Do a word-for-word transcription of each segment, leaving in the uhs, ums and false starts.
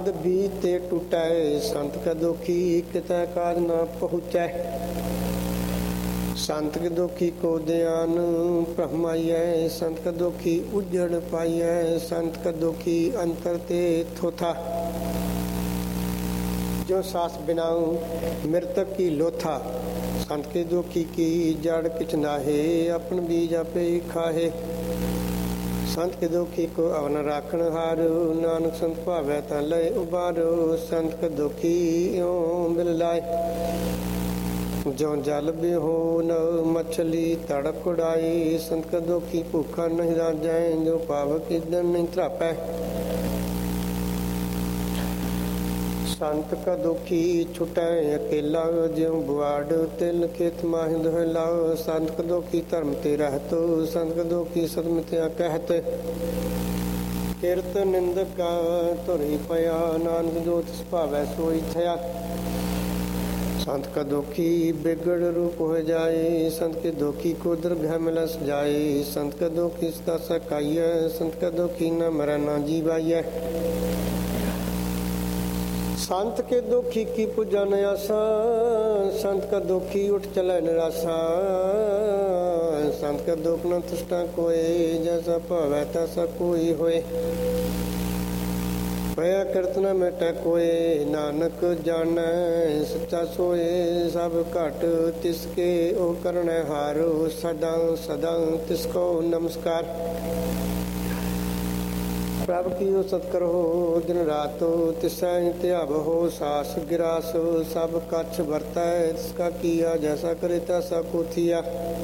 ਕਾਦ ਵੀ ਤੇ ਟੁਟੈ, ਸੰਤ ਕਾ ਦੁਖੀ ਕਿਤੈ ਕਾਜ ਨਾ ਪਹੁੰਚੈ। संत के दुखी को ध्यान ब्रह्माइय, संत का दुखी उजड़ पाइय, संत का दुखी अंतर ते थोथा। जो सास बिनाऊ मृतक की लोथा, संत के दुखी की जड़ किच नाहे, अपन बीज आपे खाहे। संत के दुखी को अवन राखण हारो, नानक संत भावै ता लय उबारो। संत का दुखी ओं बिल लाए, जो जल बिहो न मछली तड़प उड़ाई। संत का दुखी भूखा नहीं राजै, जो पावक इदन नहीं त्रापै। संत का दुखी छुटै अकेला, ज्यों बुआड़ तिल खेत माहि दोहला। संत का दुखी धर्म ते रहत, संत का दुखी सतम त्या कहत। किरत निंदक का धुरी पया, नानक जो तिस भावै सोई थया। संत का दुखी बिगड़ रूप हो जाए, संत के दुखी को दीर्घ मिलस जाए। संत का दुखी सदा सकाइय, संत का दुखी न मरै न जीवाइय। संत के दुखी की पूजा न आसा, संत का दुखी उठ चलै निराशा। संत का दुख न तुष्टा कोय, जैसा भावै तैसा कोई होए। पया किरत न मिटै कोय, नानक जानै सच्चा सोए। सब घट तिसके ओ करणै हारो, सदा सदा तिसको नमस्कार। प्रभ की सत करो दिन रात, तिसै त्यावहो सास गिरास। सब कछ वरतै तिसका किया, जैसा करे तैसा कोथिया।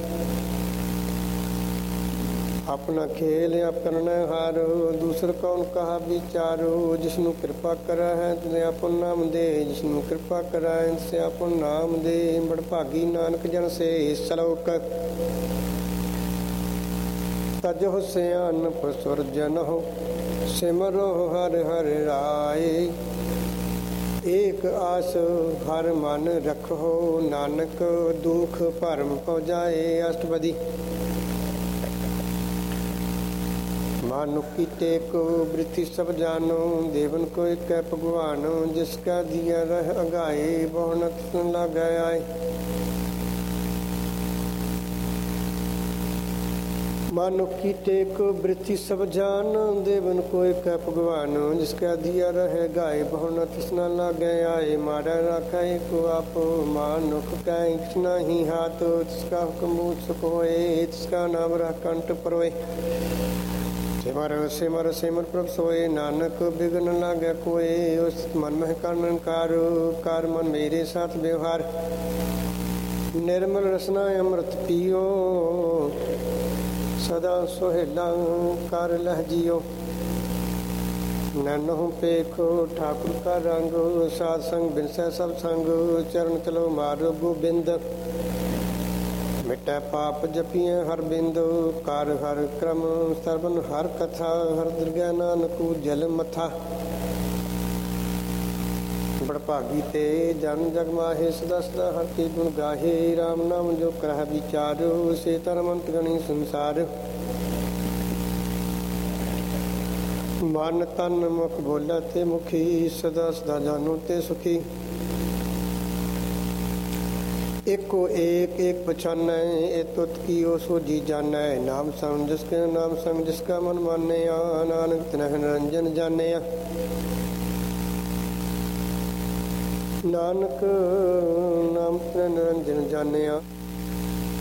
अपना खेल आप करना हारो, दूसर कौन कहा विचारो। जिसनु कृपा करै है तिने अपन नाम दे, जिसनु कृपा करै तिसे अपन नाम दे। बड़भागी नानक जन से सलोक, तजो सियान पसुर जन हो। सिमरो हर हर राय, एक आस हर मन रखो। नानक दुख भरम पौ जाए। अष्टपदी। मानुख की टेक वृत्ति सब जानो, देवन को एक भगवान। जिसका दिया रह अगाए, बहु न तिसु लागै आए। मानुख की टेक वृत्ति सब जानो, देवन को एक भगवान। जिसका दिया रह गाए, बहु न तिसु लागै आए। मारा राखै को आप, मानुख कै किछ नाही हाथ। तिसका हुक्म बूझ सुख होए, तिसका नाम रह कंठ परोए। सिमर सिमर सिमर प्रभ सोए, नानक बिघन लागै कोय। उस मन मह कानन कार, कार मन मेरे साथ व्यवहार। निर्मल रसना अमृत पियो, सदा सोहेला कर लह जियो। नैनहु पेखो ठाकुर का रंग, साध संग बिनसै सब संग। चरण चलो मारो गोबिंद, मिटै पाप जपिए हर बिंदु। कार हर क्रम सरबन हर कथा, हर दरगह नानक जल मथा। बड़भागी ते जन जग माहे, सदा सदा हर के गुण गाहे। राम नाम जो करह विचार, से तरमंत गणी संसार। मन तन मुख बोला ते मुखी, सदा सदा जानो ते सुखी। एको एक एक पछानै, ए तुत की ओ सोजी जानै। नाम संग जिसके नाम संग, जिसका मन माने। नानक तिनह निरंजन जाने। नानक नाम तिनह निरंजन जाने।